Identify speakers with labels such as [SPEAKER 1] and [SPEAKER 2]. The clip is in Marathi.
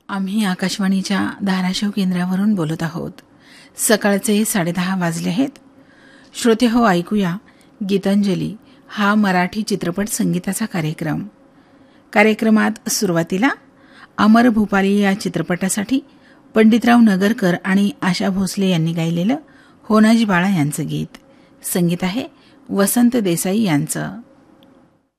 [SPEAKER 1] आम्ही आकाशवाणीच्या धाराशिव केंद्रावरून बोलत आहोत. सकाळचे 10:30 वाजले आहेत. श्रोते हो, ऐकूया गीतांजली हा मराठी चित्रपट संगीताचा कार्यक्रम. कार्यक्रमात सुरुवातीला अमर भूपाली या चित्रपटासाठी पंडितराव नगरकर आणि आशा भोसले यांनी गायलेलं होनाजी बाळा यांचं गीत. संगीत आहे वसंत देसाई यांचं.